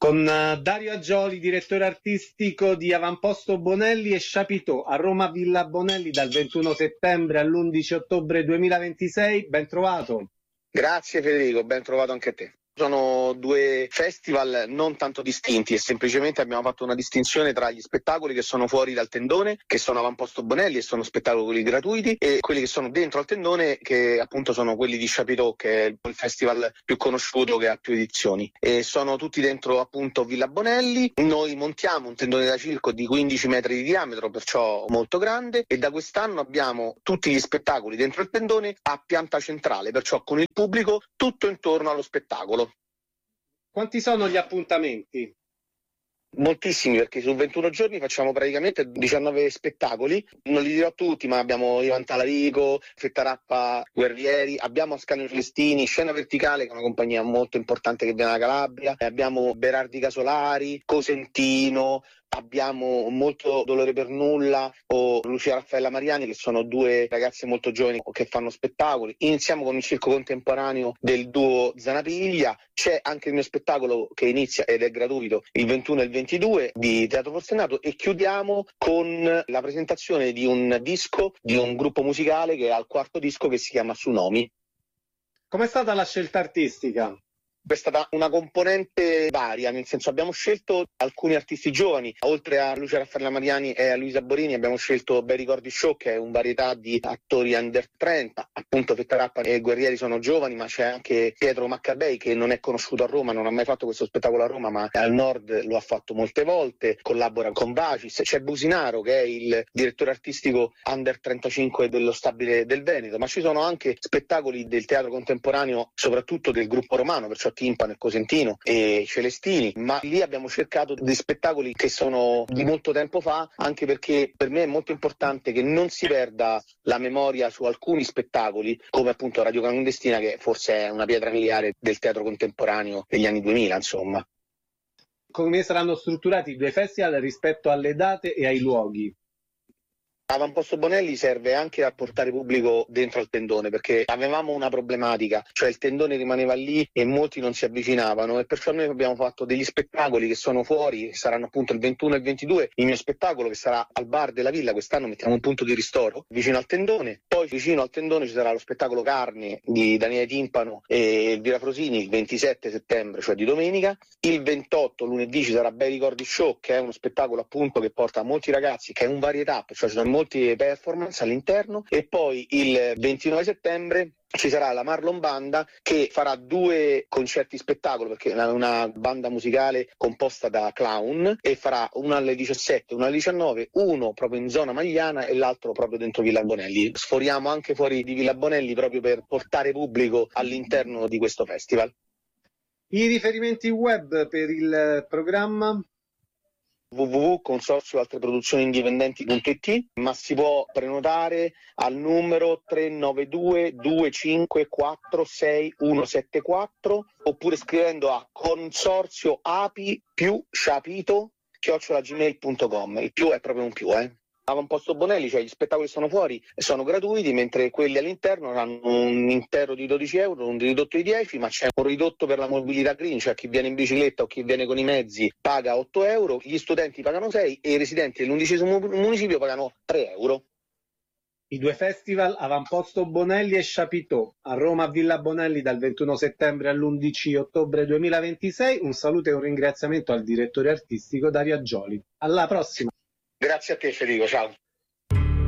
con Dario Aggioli, direttore artistico di Avamposto Bonelli e Chapiteau a Roma Villa Bonelli dal 21 settembre all'11 ottobre 2026. Ben trovato. Grazie Federico, ben trovato anche a te. Sono due festival non tanto distinti e semplicemente abbiamo fatto una distinzione tra gli spettacoli che sono fuori dal tendone, che sono Avamposto Bonelli e sono spettacoli gratuiti, e quelli che sono dentro al tendone, che appunto sono quelli di Chapiteau, che è il festival più conosciuto, che ha più edizioni, e sono tutti dentro appunto Villa Bonelli. Noi montiamo un tendone da circo di 15 metri di diametro, perciò molto grande, e da quest'anno abbiamo tutti gli spettacoli dentro il tendone a pianta centrale, perciò con il pubblico tutto intorno allo spettacolo. Quanti sono gli appuntamenti? Moltissimi, perché su 21 giorni facciamo praticamente 19 spettacoli. Non li dirò tutti, ma abbiamo Ivan Talarico, Fettarappa Guerrieri, abbiamo Ascanio Celestini, Scena Verticale, che è una compagnia molto importante che viene da Calabria, abbiamo Berardi Casolari, Cosentino, abbiamo Molto Dolore per Nulla o Lucia Raffaella Mariani, che sono due ragazze molto giovani che fanno spettacoli. Iniziamo con il circo contemporaneo del duo Zanapiglia. C'è anche il mio spettacolo che inizia ed è gratuito il 21 e il 22 di Teatro Forsennato, e chiudiamo con la presentazione di un disco di un gruppo musicale che ha il quarto disco, che si chiama Tsunomi. Com'è stata la scelta artistica? È stata una componente varia, nel senso abbiamo scelto alcuni artisti giovani, oltre a Lucia Raffaella Mariani e a Luisa Borini abbiamo scelto Bei Ricordi Show, che è un varietà di attori under 30, appunto Fettarappa e Guerrieri sono giovani, ma c'è anche Pietro Maccabei, che non è conosciuto a Roma, non ha mai fatto questo spettacolo a Roma, ma al nord lo ha fatto molte volte, collabora con Bacis. C'è Businaro, che è il direttore artistico under 35 dello Stabile del Veneto, ma ci sono anche spettacoli del teatro contemporaneo, soprattutto del gruppo romano, perciò Timpano e Cosentino e Celestini, ma lì abbiamo cercato dei spettacoli che sono di molto tempo fa, anche perché per me è molto importante che non si perda la memoria su alcuni spettacoli, come appunto Radio Clandestina, che forse è una pietra miliare del teatro contemporaneo degli anni 2000, insomma. Come saranno strutturati i due festival rispetto alle date e ai luoghi? Avamposto Bonelli serve anche a portare pubblico dentro al tendone, perché avevamo una problematica, cioè il tendone rimaneva lì e molti non si avvicinavano, e perciò noi abbiamo fatto degli spettacoli che sono fuori, che saranno appunto il 21 e il 22, il mio spettacolo che sarà al bar della Villa, quest'anno mettiamo un punto di ristoro vicino al tendone, poi vicino al tendone ci sarà lo spettacolo Carne di Daniele Timpano e Elvira Frosini il 27 settembre, cioè di domenica. Il 28 lunedì ci sarà Bei Ricordi Show, che è uno spettacolo appunto che porta molti ragazzi, che è un varietà, cioè ci sono molti performance all'interno, e poi il 29 settembre ci sarà la Marlon Banda, che farà due concerti spettacolo, perché è una banda musicale composta da clown, e farà uno alle 17, uno alle 19, uno proprio in zona Magliana e l'altro proprio dentro Villa Bonelli. Sforiamo anche fuori di Villa Bonelli proprio per portare pubblico all'interno di questo festival. I riferimenti web per il programma? www.consorzioaltreproduzioniindipendenti.it, ma si può prenotare al numero 392 254 6174 oppure scrivendo a consorzio api più chapito@gmail.com. Il più è proprio un più, Avamposto Bonelli, cioè gli spettacoli che sono fuori sono gratuiti, mentre quelli all'interno hanno un intero di 12 euro, un ridotto di 10, ma c'è un ridotto per la mobilità green, cioè chi viene in bicicletta o chi viene con i mezzi paga 8 euro, gli studenti pagano 6 e i residenti dell'11° municipio pagano 3 euro. I due festival Avamposto Bonelli e Chapiteau a Roma Villa Bonelli dal 21 settembre all'11 ottobre 2026. Un saluto e un ringraziamento al direttore artistico Dario Aggioli. Alla prossima! Grazie a te Federico, ciao.